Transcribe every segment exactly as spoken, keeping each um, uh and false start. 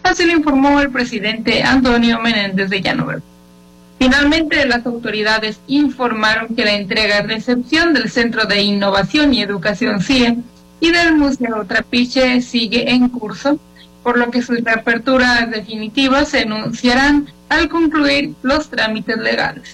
Así lo informó el presidente Antonio Menéndez de Llano. Finalmente, las autoridades informaron que la entrega-recepción del Centro de Innovación y Educación C I E y del Museo Trapiche sigue en curso, por lo que sus reaperturas definitivas se anunciarán al concluir los trámites legales.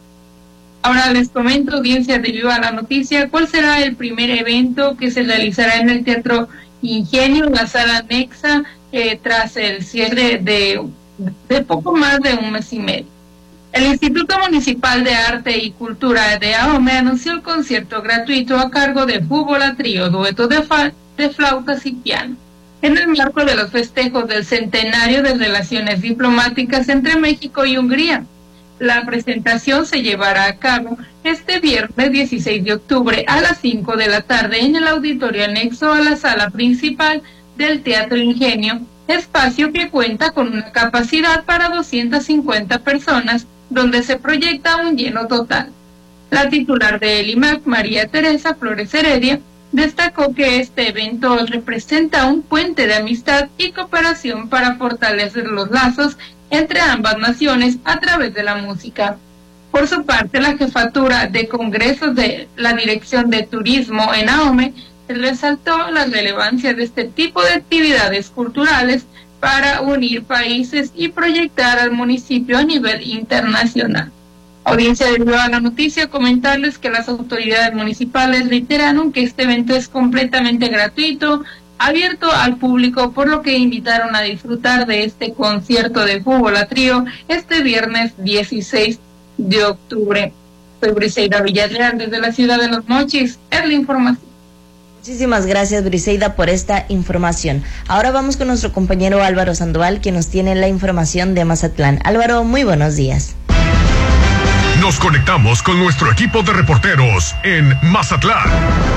Ahora les comento, audiencia de Viva la Noticia, cuál será el primer evento que se realizará en el Teatro Ingenio, la sala anexa, eh, tras el cierre de, de poco más de un mes y medio. El Instituto Municipal de Arte y Cultura de AOME anunció el concierto gratuito a cargo de Fútbol a Trío, dueto de, de flautas y piano, en el marco de los festejos del centenario de relaciones diplomáticas entre México y Hungría. La presentación se llevará a cabo este viernes dieciséis de octubre a las cinco de la tarde en el auditorio anexo a la sala principal del Teatro Ingenio, espacio que cuenta con una capacidad para doscientas cincuenta personas, donde se proyecta un lleno total. La titular del I M A C, María Teresa Flores Heredia, destacó que este evento representa un puente de amistad y cooperación para fortalecer los lazos entre ambas naciones a través de la música. Por su parte, la jefatura de congresos de la Dirección de Turismo en AOME resaltó la relevancia de este tipo de actividades culturales para unir países y proyectar al municipio a nivel internacional. Audiencia de Viva la Noticia, comentarles que las autoridades municipales reiteraron que este evento es completamente gratuito, abierto al público, por lo que invitaron a disfrutar de este concierto de Fútbol a Trío este viernes dieciséis de octubre. Soy Briseida Villarreal desde la ciudad de Los Mochis. Es la información. Muchísimas gracias, Briseida, por esta información. Ahora vamos con nuestro compañero Álvaro Sandoval, quien nos tiene la información de Mazatlán. Álvaro, muy buenos días. Nos conectamos con nuestro equipo de reporteros en Mazatlán.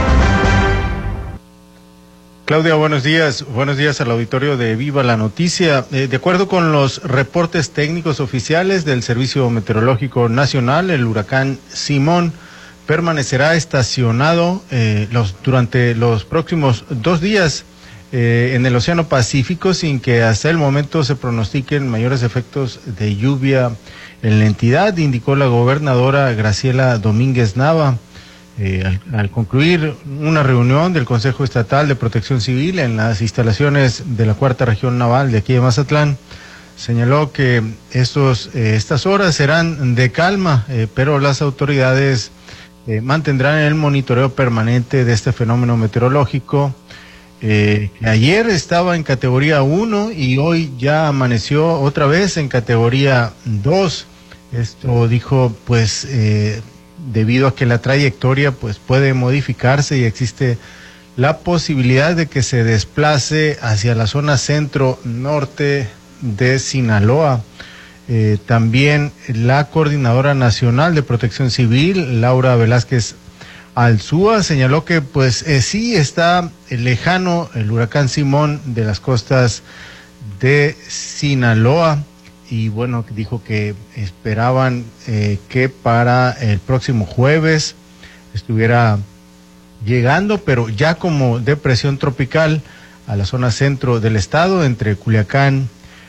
Claudia, buenos días. Buenos días al auditorio de Viva la Noticia. Eh, de acuerdo con los reportes técnicos oficiales del Servicio Meteorológico Nacional, el huracán Simón permanecerá estacionado eh, los, durante los próximos dos días eh, en el Océano Pacífico, sin que hasta el momento se pronostiquen mayores efectos de lluvia en la entidad, indicó la gobernadora Graciela Domínguez Nava. Eh, al, al concluir una reunión del Consejo Estatal de Protección Civil en las instalaciones de la Cuarta Región Naval de aquí de Mazatlán, señaló que estos, eh, estas horas serán de calma, eh, pero las autoridades eh, mantendrán el monitoreo permanente de este fenómeno meteorológico. Eh, ayer estaba en categoría uno y hoy ya amaneció otra vez en categoría dos. Esto dijo, pues, eh, debido a que la trayectoria pues puede modificarse y existe la posibilidad de que se desplace hacia la zona centro-norte de Sinaloa. Eh, también la Coordinadora Nacional de Protección Civil, Laura Velázquez Alzúa, señaló que pues eh, sí está lejano el huracán Simón de las costas de Sinaloa. Y bueno, dijo que esperaban eh, que para el próximo jueves estuviera llegando, pero ya como depresión tropical a la zona centro del estado, entre Culiacán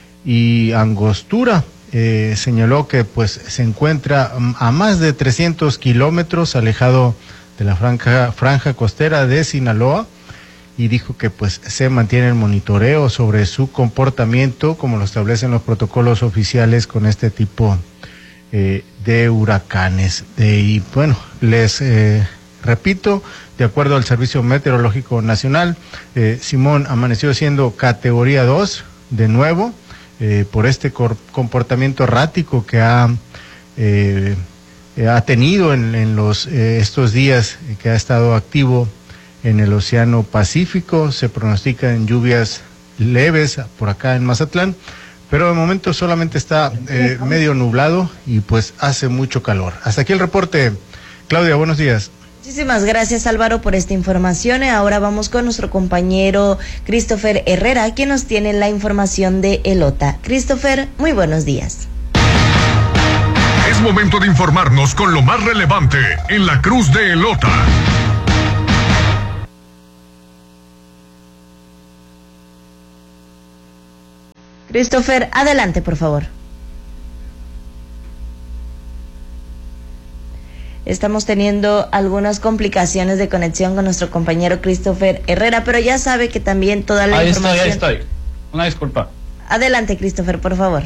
y Angostura. Eh, señaló que pues se encuentra a más de trescientos kilómetros alejado de la franja, franja costera de Sinaloa, y dijo que pues se mantiene el monitoreo sobre su comportamiento como lo establecen los protocolos oficiales con este tipo eh, de huracanes. Eh, y bueno, les eh, repito, de acuerdo al Servicio Meteorológico Nacional, eh, Simón amaneció siendo categoría dos de nuevo eh, por este comportamiento errático que ha eh, ha tenido en, en los eh, estos días eh, que ha estado activo en el Océano Pacífico. Se pronostican lluvias leves por acá en Mazatlán, pero de momento solamente está eh, medio nublado y pues hace mucho calor. Hasta aquí el reporte. Claudia, buenos días. Muchísimas gracias, Álvaro, por esta información. Ahora vamos con nuestro compañero Christopher Herrera, quien nos tiene la información de Elota. Christopher, muy buenos días. Es momento de informarnos con lo más relevante en la Cruz de Elota. Christopher, adelante, por favor. Estamos teniendo algunas complicaciones de conexión con nuestro compañero Christopher Herrera, pero ya sabe que también toda la ahí información... Ahí estoy, ahí estoy. Una disculpa. Adelante, Christopher, por favor.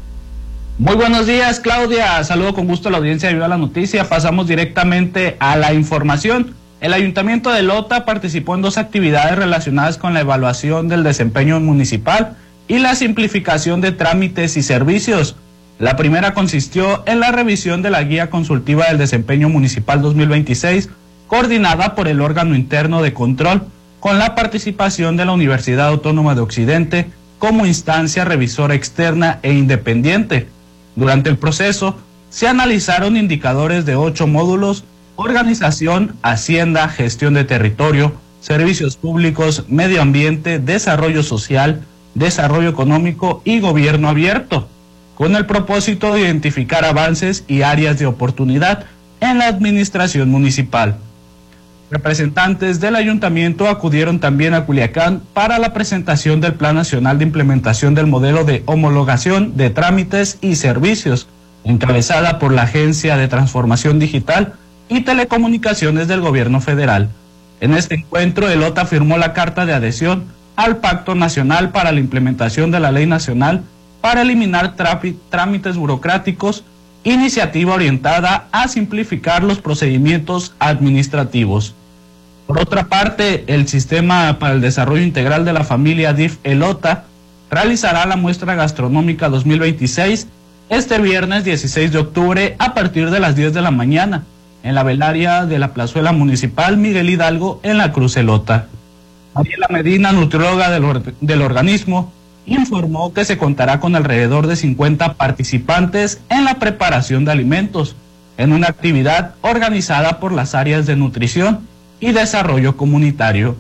Muy buenos días, Claudia. Saludo con gusto a la audiencia de Viva la Noticia. Pasamos directamente a la información. El Ayuntamiento de Lota participó en dos actividades relacionadas con la evaluación del desempeño municipal y la simplificación de trámites y servicios. La primera consistió en la revisión de la Guía Consultiva del Desempeño Municipal dos mil veintiséis, coordinada por el órgano interno de control, con la participación de la Universidad Autónoma de Occidente como instancia revisora externa e independiente. Durante el proceso, se analizaron indicadores de ocho módulos: organización, hacienda, gestión de territorio, servicios públicos, medio ambiente, desarrollo social, desarrollo económico y gobierno abierto, con el propósito de identificar avances y áreas de oportunidad en la administración municipal. Representantes del ayuntamiento acudieron también a Culiacán para la presentación del Plan Nacional de Implementación del Modelo de Homologación de Trámites y Servicios, encabezada por la Agencia de Transformación Digital y Telecomunicaciones del Gobierno Federal. En este encuentro, el O T A firmó la carta de adhesión al Pacto Nacional para la Implementación de la Ley Nacional para eliminar trámites burocráticos, iniciativa orientada a simplificar los procedimientos administrativos. Por otra parte, el Sistema para el Desarrollo Integral de la Familia D I F El O T A realizará la muestra gastronómica dos mil veintiséis este viernes dieciséis de octubre a partir de las diez de la mañana en la velaria de la Plazuela Municipal Miguel Hidalgo en la Cruz El O T A. Mariela Medina, nutrióloga del, or del organismo, informó que se contará con alrededor de cincuenta participantes en la preparación de alimentos, en una actividad organizada por las áreas de nutrición y desarrollo comunitario.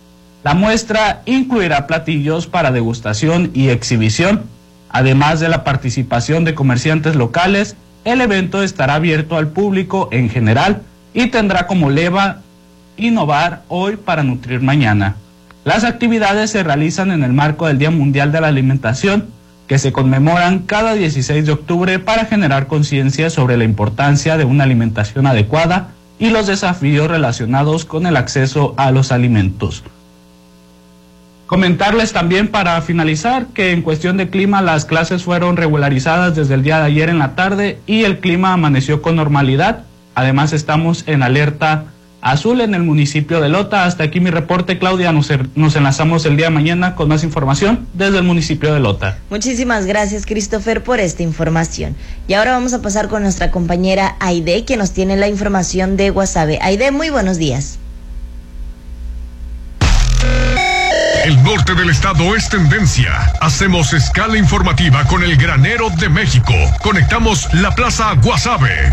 La muestra incluirá platillos para degustación y exhibición. Además de la participación de comerciantes locales, el evento estará abierto al público en general y tendrá como lema innovar hoy para nutrir mañana. Las actividades se realizan en el marco del Día Mundial de la Alimentación, que se conmemoran cada dieciséis de octubre para generar conciencia sobre la importancia de una alimentación adecuada y los desafíos relacionados con el acceso a los alimentos. Comentarles también, para finalizar, que en cuestión de clima las clases fueron regularizadas desde el día de ayer en la tarde y el clima amaneció con normalidad. Además, estamos en alerta azul en el municipio de Lota. Hasta aquí mi reporte, Claudia. Nos, nos enlazamos el día de mañana con más información desde el municipio de Lota. Muchísimas gracias, Christopher, por esta información. Y ahora vamos a pasar con nuestra compañera Aide, que nos tiene la información de Guasave. Aide, muy buenos días. El norte del estado es tendencia. Hacemos escala informativa con el granero de México. Conectamos la Plaza Guasave.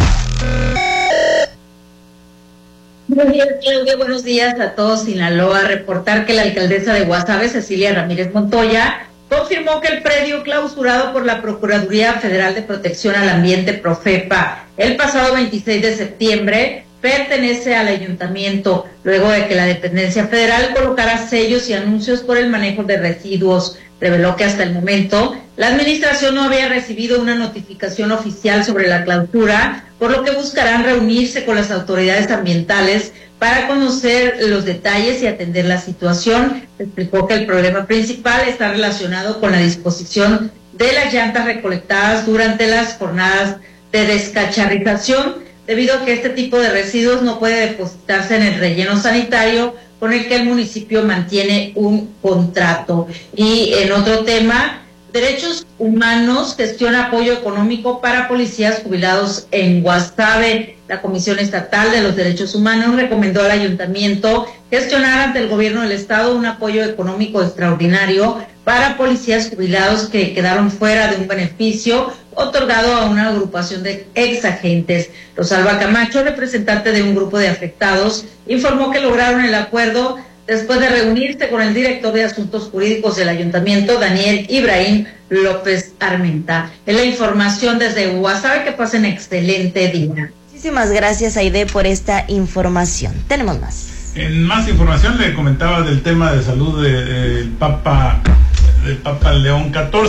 Buenos días, Claudia. Buenos días a todos. Sinaloa. Reportar que la alcaldesa de Guasave, Cecilia Ramírez Montoya, confirmó que el predio clausurado por la Procuraduría Federal de Protección al Ambiente, Profepa, el pasado veintiséis de septiembre, pertenece al ayuntamiento, luego de que la dependencia federal colocara sellos y anuncios por el manejo de residuos. Reveló que hasta el momento la administración no había recibido una notificación oficial sobre la clausura, por lo que buscarán reunirse con las autoridades ambientales para conocer los detalles y atender la situación. Explicó que el problema principal está relacionado con la disposición de las llantas recolectadas durante las jornadas de descacharrización, debido a que este tipo de residuos no puede depositarse en el relleno sanitario con el que el municipio mantiene un contrato. Y en otro tema, Derechos Humanos gestiona apoyo económico para policías jubilados en Guasave. La Comisión Estatal de los Derechos Humanos recomendó al ayuntamiento gestionar ante el gobierno del estado un apoyo económico extraordinario para policías jubilados que quedaron fuera de un beneficio otorgado a una agrupación de exagentes. Rosalba Camacho, representante de un grupo de afectados, informó que lograron el acuerdo después de reunirse con el director de Asuntos Jurídicos del Ayuntamiento, Daniel Ibrahim López Armenta. Es la información desde Guasave. Que pasen excelente día. Muchísimas gracias, Aide, por esta información. Tenemos más. En más información le comentaba del tema de salud del de, de Papa, del Papa León catorce.